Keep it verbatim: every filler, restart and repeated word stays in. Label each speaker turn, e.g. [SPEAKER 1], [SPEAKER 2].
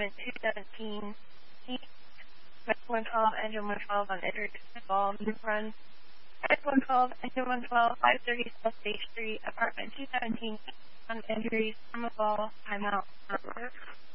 [SPEAKER 1] apartment two seventeen East, one twelve, engine one twelve on Edward Ball, New Run. one twelve, engine one twelve, five thirty South Stage Street, apartment two seventeen on injuries, from a ball, timeout.